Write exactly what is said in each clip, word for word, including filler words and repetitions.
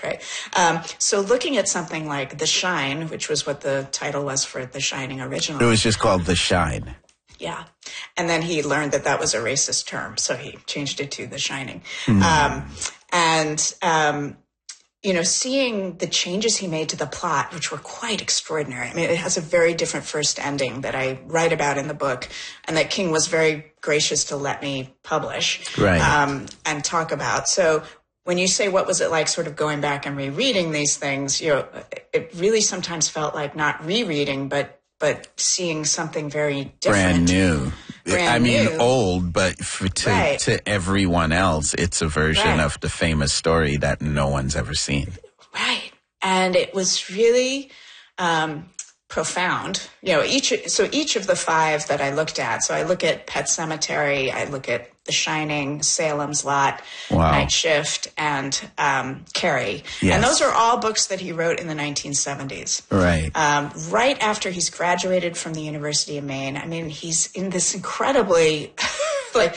right? Um, so looking at something like The Shine, which was what the title was for The Shining originally. It was just called The Shine. Yeah. And then he learned that that was a racist term, so he changed it to The Shining. Mm. Um, and, um, you know, seeing the changes he made to the plot, which were quite extraordinary. I mean, it has a very different first ending that I write about in the book, and that King was very gracious to let me publish right. um, and talk about. So when you say, what was it like sort of going back and rereading these things, you know, it really sometimes felt like not rereading, but but seeing something very different. Brand new. Brand I mean, new. old, but for, to, right. to everyone else, it's a version right. of the famous story that no one's ever seen. Right. And it was really um, profound. You know, each so each of the five that I looked at, so I look at Pet Sematary, I look at The Shining, Salem's Lot, wow. Night Shift, and um, Carrie. Yes. And those are all books that he wrote in the nineteen seventies. Right. Um, right after he's graduated from the University of Maine. I mean, he's in this incredibly, like,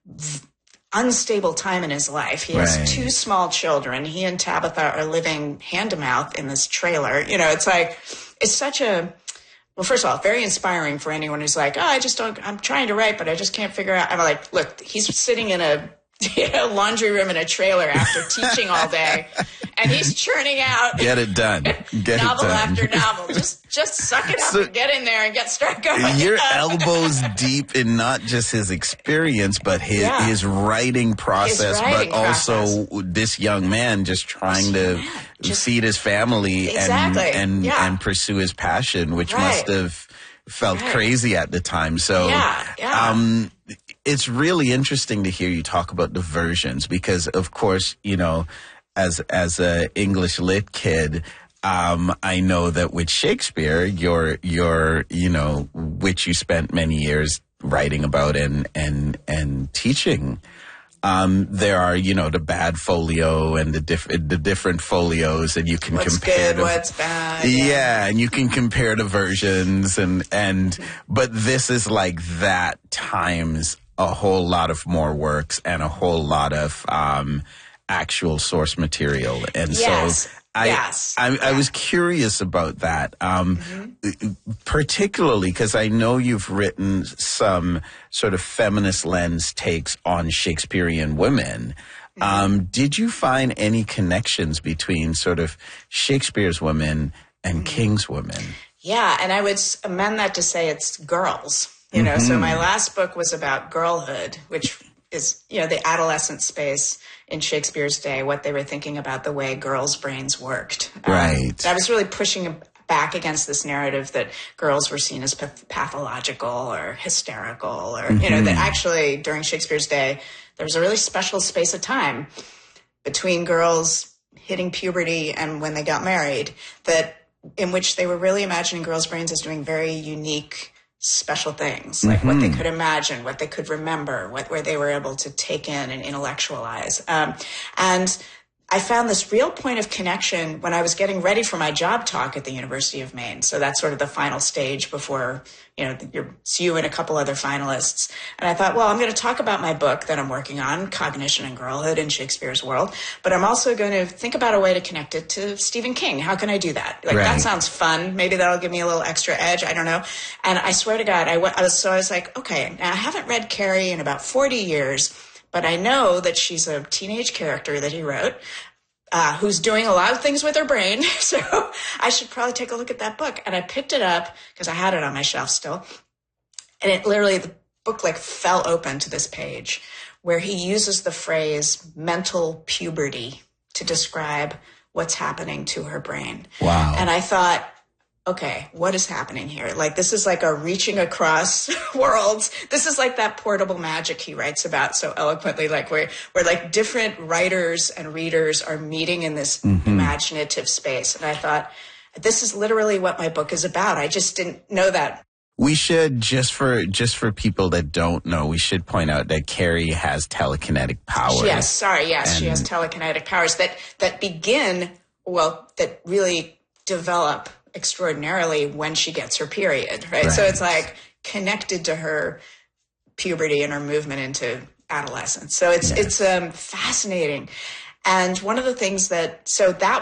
unstable time in his life. He has right. two small children. He and Tabitha are living hand to mouth in this trailer. You know, it's like, it's such a, well, first of all, very inspiring for anyone who's like, oh, I just don't, I'm trying to write, but I just can't figure out. I'm like, look, he's sitting in a, a laundry room in a trailer after teaching all day, and he's churning out. Get it done. Get novel it done. after novel. Just, just suck it up so, and get in there and get started going. You're elbows deep in not just his experience, but his yeah. his writing process, his writing but also process. this young man just trying this to just, feed his family exactly. and and, yeah. and pursue his passion, which right. must have felt right. crazy at the time. So, yeah, yeah. um, it's really interesting to hear you talk about the versions because, of course, you know, as as a English lit kid, um, I know that with Shakespeare, your your you know, which you spent many years writing about and and and teaching. Um, there are, you know, the bad folio and the different the different folios, and you can what's compare good, the, what's bad. Yeah, yeah, and you can compare the versions, and and but this is like that times a whole lot of more works and a whole lot of um, actual source material, and yes. so. I, yes. I, yeah. I was curious about that, um, mm-hmm. particularly because I know you've written some sort of feminist lens takes on Shakespearean women. Mm-hmm. Um, did you find any connections between sort of Shakespeare's women and mm-hmm. King's women? Yeah, and I would amend that to say it's girls. You know, mm-hmm. so my last book was about girlhood, which is, you know, the adolescent space in Shakespeare's day, what they were thinking about the way girls' brains worked. Right. Um, I was really pushing back against this narrative that girls were seen as path- pathological or hysterical, or, mm-hmm. you know, that actually during Shakespeare's day, there was a really special space of time between girls hitting puberty and when they got married, that in which they were really imagining girls' brains as doing very unique special things, like mm-hmm. what they could imagine, what they could remember, what where they were able to take in and intellectualize. Um, and I found this real point of connection when I was getting ready for my job talk at the University of Maine. So that's sort of the final stage before, you know, you're, it's you and a couple other finalists. And I thought, well, I'm going to talk about my book that I'm working on, Cognition and Girlhood in Shakespeare's World, but I'm also going to think about a way to connect it to Stephen King. How can I do that? Like, right. that sounds fun. Maybe that'll give me a little extra edge. I don't know. And I swear to God, I, w- I was, so I was like, okay, now I haven't read Carrie in about forty years, but I know that she's a teenage character that he wrote, uh, who's doing a lot of things with her brain. So I should probably take a look at that book. And I picked it up because I had it on my shelf still. And it literally, the book like fell open to this page where he uses the phrase mental puberty to describe what's happening to her brain. Wow. And I thought, okay, what is happening here? Like, this is like a reaching across worlds. This is like that portable magic he writes about so eloquently, like where, where like different writers and readers are meeting in this mm-hmm. imaginative space. And I thought, this is literally what my book is about. I just didn't know that. We should, just for just for people that don't know, we should point out that Carrie has telekinetic powers. Yes, sorry, yes, and... she has telekinetic powers that, that begin, well, that really develop extraordinarily when she gets her period, right? right? So it's like connected to her puberty and her movement into adolescence. So it's, yes. it's um, fascinating. And one of the things that, so that